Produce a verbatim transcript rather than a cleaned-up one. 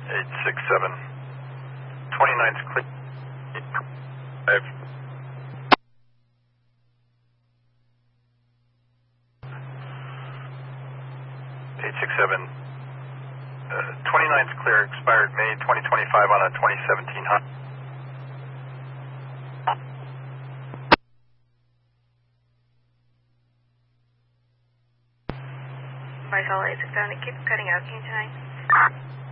eight six seven. twenty-nine's clear. Five. eight six seven. Uh, twenty-nine's clear, expired May twenty twenty-five on a twenty seventeen Honda. Vital eight six seven, it keeps cutting out. Can you tonight?